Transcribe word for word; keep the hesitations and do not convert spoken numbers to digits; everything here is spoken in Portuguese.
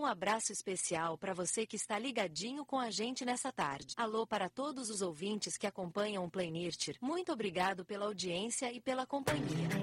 um abraço especial para você que está ligadinho com a gente nessa tarde. Alô para todos os ouvintes que acompanham o Play Nurture. Muito obrigado pela audiência e pela companhia.